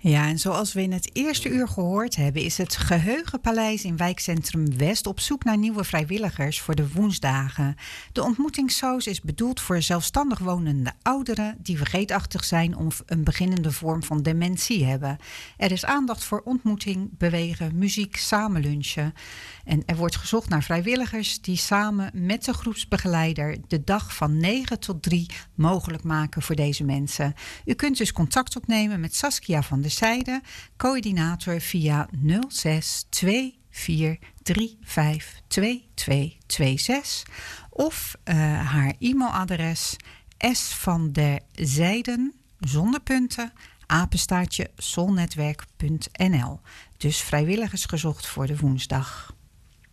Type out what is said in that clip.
Ja, en zoals we in het eerste uur gehoord hebben, is het Geheugenpaleis in wijkcentrum West op zoek naar nieuwe vrijwilligers voor de woensdagen. De ontmoetingssoos is bedoeld voor zelfstandig wonende ouderen die vergeetachtig zijn of een beginnende vorm van dementie hebben. Er is aandacht voor ontmoeting, bewegen, muziek, samen lunchen. En er wordt gezocht naar vrijwilligers die samen met de groepsbegeleider de dag van 9 tot 3 mogelijk maken voor deze mensen. U kunt dus contact opnemen met Saskia van der Zijde, coördinator via 06 24 35 2226 of haar e-mailadres svanderzijden zonder punten @solnetwerk.nl. Dus vrijwilligers gezocht voor de woensdag.